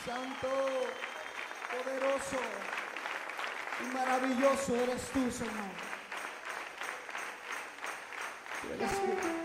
Santo, poderoso y maravilloso eres tú, Señor. Tú eres